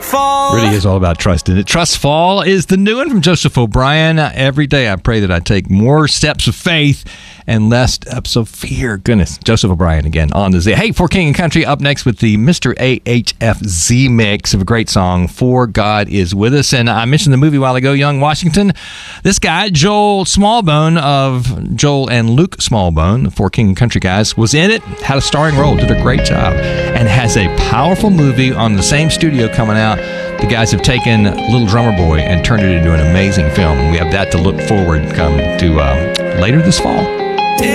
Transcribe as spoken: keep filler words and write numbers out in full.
fall. Really is all about trust, isn't it? Trust Fall is the new one from Joseph O'Brien. Every day I pray that I take more steps of faith and less steps of fear. Goodness. Joseph O'Brien again on the Z. Hey, For King and Country up next with the Mister A H F Z mix of a great song, For God Is With Us. And I mentioned the movie a while ago, Young Washington. This guy, Joel Smallbone of Joel and Luke Smallbone, the For King and Country guys, was in it, had a starring role, did a great job, and has a powerful movie on the same studio coming out. The guys have taken Little Drummer Boy and turned it into an amazing film. We have that to look forward come to uh, later this fall.